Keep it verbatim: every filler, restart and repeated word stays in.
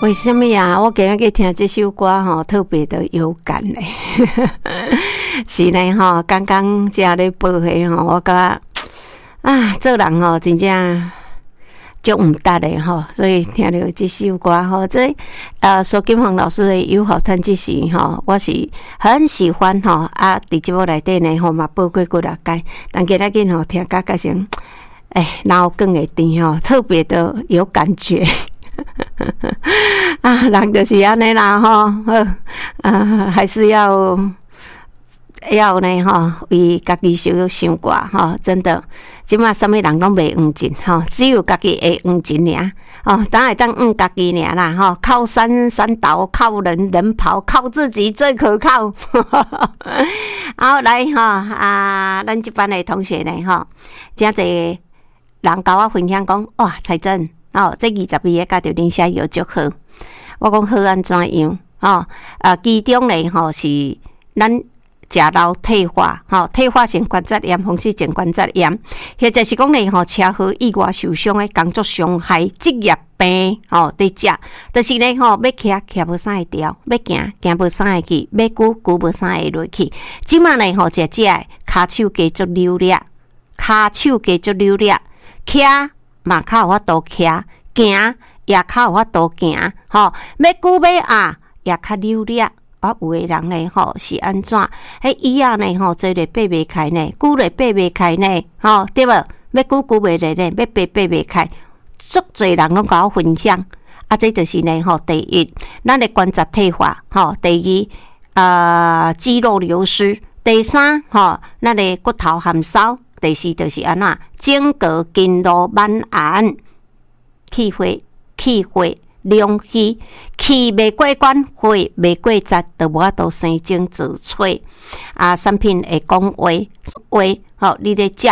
为什么呀？我今日去听这首歌吼，特别的有感嘞。是呢吼，刚刚家咧报黑吼，我感觉啊，做人吼真正就唔得的吼，所以听到这首歌吼，这呃苏金凤老师的《友好探这时吼，我是很喜欢吼啊。伫节目内底呢吼嘛播过几啊届，但今日见吼听甲甲成，哎，脑梗会甜吼，特别的有感觉。啊，人就是安尼啦吼，啊，还是要要呢吼，为家己想想过吼，真的，即马什么人拢袂用尽吼，只有家己会用尽尔哦，当然当用家己尔啦吼，靠山山倒，靠人人跑，靠自己最可靠。好来吼啊，咱这班的同学呢吼，真侪人甲我分享讲，哇，彩珍。哦，这二十二个家着恁写药足好，我讲好安怎样？哦，啊，其中呢吼是咱食老退化，吼、哦、退化性关节炎、风湿性关节炎，或者是讲呢吼车祸意外受伤的工作伤害、职业病，吼伫食，就是呢吼要徛徛无啥会调，要行行无啥会去，要举举无啥会落去。即马呢吼食食的骹手加足溜力，骹手加足溜力，徛。嘛较有法度徛，行也较有法度行，吼，要举要压也较溜力。啊，有诶人呢，吼是安怎？迄椅仔呢，吼坐咧爬袂开呢，举咧爬袂开呢，吼对无？要举举袂咧呢，要爬爬袂开。足侪人拢甲我分享，啊，这就是呢，吼第一，咱诶关节退化，吼第二，呃，肌肉流失，第三，吼咱诶骨头含烧。第四就是安怎，整个经络蔓延，气血气血两虚，气未过关，血未过节，就无法度生精自吹。啊，产品会讲话话，吼，你咧食。